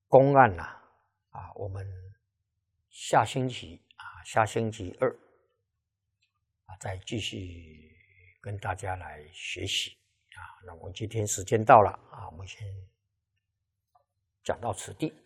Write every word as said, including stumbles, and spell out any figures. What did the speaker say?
公案呐，啊，我们下星期啊，下星期二啊，再继续跟大家来学习啊。那我们今天时间到了啊，我们先讲到此地。